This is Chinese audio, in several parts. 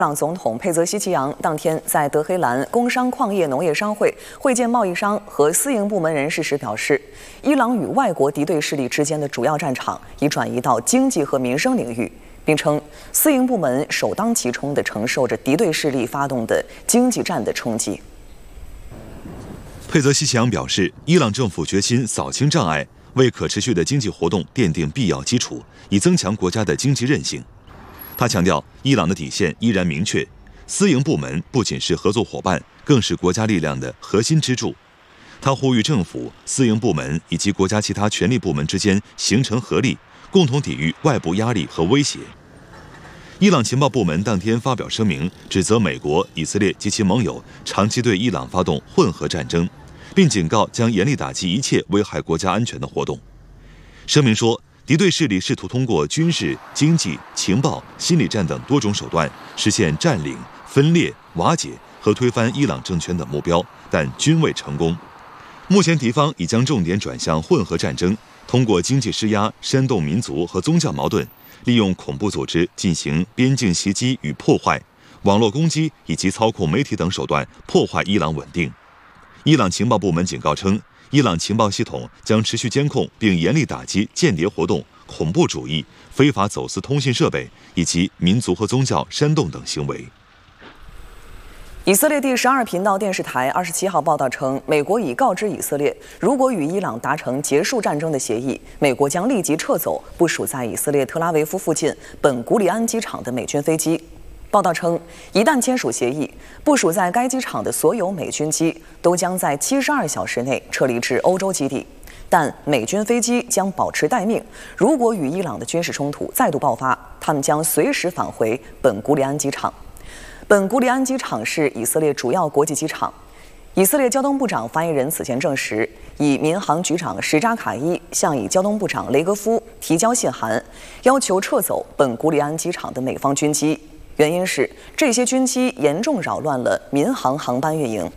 伊朗总统佩泽希奇扬当天在德黑兰工商矿业农业商会会见贸易商和私营部门人士时表示，伊朗与外国敌对势力之间的主要战场已转移到经济和民生领域，并称私营部门首当其冲地承受着敌对势力发动的经济战的冲击。 佩泽希奇扬表示，伊朗政府决心扫清障碍，为可持续的经济活动奠定必要基础，以增强国家的经济韧性。他强调，伊朗的底线依然明确，私营部门不仅是合作伙伴，更是国家力量的核心支柱。他呼吁政府、私营部门以及国家其他权力部门之间形成合力，共同抵御外部压力和威胁。伊朗情报部门当天发表声明，指责美国、以色列及其盟友长期对伊朗发动混合战争，并警告将严厉打击一切危害国家安全的活动。声明说，敌对势力试图通过军事、经济、情报、心理战等多种手段，实现占领、分裂、瓦解和推翻伊朗政权等目标，但均未成功。目前敌方已将重点转向混合战争，通过经济施压、煽动民族和宗教矛盾，利用恐怖组织进行边境袭击与破坏、网络攻击以及操控媒体等手段，破坏伊朗稳定。伊朗情报部门警告称，伊朗情报系统将持续监控并严厉打击间谍活动、恐怖主义、非法走私通信设备以及民族和宗教煽动等行为。 以色列第12频道电视台27号报道称，美国已告知以色列，如果与伊朗达成结束战争的协议，美国将立即撤走部署在以色列特拉维夫附近本古里安机场的美军飞机。报道称，一旦签署协议，部署在该机场的所有美军机都将在72小时内撤离至欧洲基地，但美军飞机将保持待命。如果与伊朗的军事冲突再度爆发，他们将随时返回本古里安机场。本古里安机场是以色列主要国际机场。以色列交通部长发言人此前证实，以民航局长什扎卡伊向以交通部长雷格夫提交信函，要求撤走本古里安机场的美方军机。原因是这些军机严重扰乱了民航航班运营。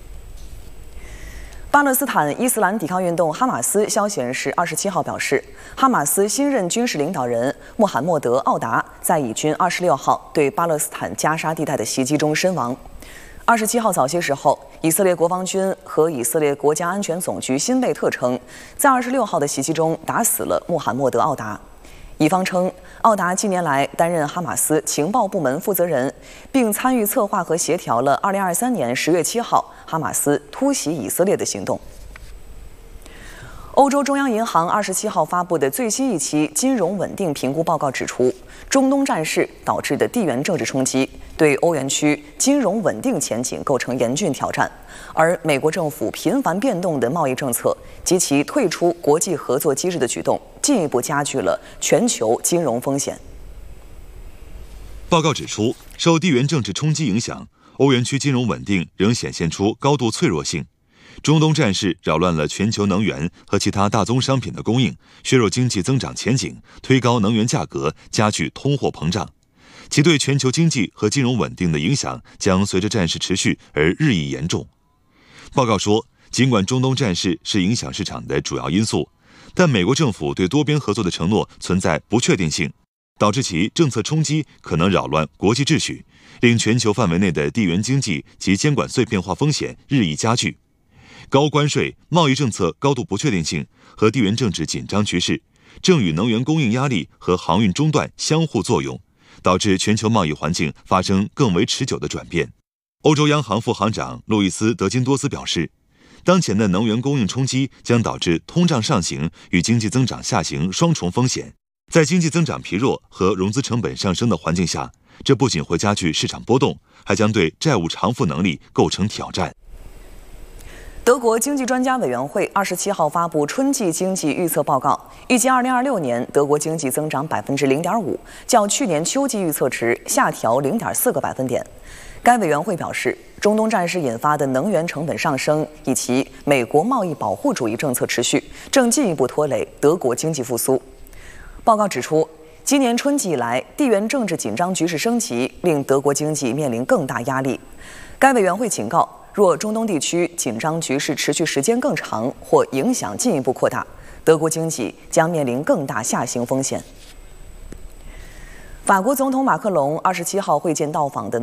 巴勒斯坦伊斯兰抵抗运动哈马斯消息人士27号表示，哈马斯新任军事领导人穆罕默德·奥达在以军26号对巴勒斯坦加沙地带的袭击中身亡。27号早些时候，以色列国防军和以色列国家安全总局新贝特称，在26号的袭击中打死了穆罕默德·奥达。以方称，奥达近年来担任哈马斯情报部门负责人，并参与策划和协调了2023年10月7号哈马斯突袭以色列的行动。欧洲中央银行27号发布的最新一期金融稳定评估报告指出，中东战事导致的地缘政治冲击对欧元区金融稳定前景构成严峻挑战，而美国政府频繁变动的贸易政策及其退出国际合作机制的举动，进一步加剧了全球金融风险。 报告指出，受地缘政治冲击影响，欧元区金融稳定仍显现出高度脆弱性。中东战事扰乱了全球能源和其他大宗商品的供应，削弱经济增长前景，推高能源价格，加剧通货膨胀。其对全球经济和金融稳定的影响将随着战事持续而日益严重。报告说，尽管中东战事是影响市场的主要因素，但美国政府对多边合作的承诺存在不确定性，导致其政策冲击可能扰乱国际秩序，令全球范围内的地缘经济及监管碎片化风险日益加剧。高关税、贸易政策高度不确定性和地缘政治紧张局势，正与能源供应压力和航运中断相互作用，导致全球贸易环境发生更为持久的转变。欧洲央行副行长路易斯·德金多斯表示，当前的能源供应冲击将导致通胀上行与经济增长下行双重风险。在经济增长疲弱和融资成本上升的环境下，这不仅会加剧市场波动，还将对债务偿付能力构成挑战。 德国经济专家委员会27号发布春季经济预测报告，预计2026年德国经济增长0.5%，较去年秋季预测值下调0.4个百分点。该委员会表示，中东战事引发的能源成本上升以及美国贸易保护主义政策持续，正进一步拖累德国经济复苏。报告指出，今年春季以来，地缘政治紧张局势升级，令德国经济面临更大压力。该委员会警告，若中东地区紧张局势持续时间更长或影响进一步扩大，德国经济将面临更大下行风险。法国总统马克龙27号会见到访的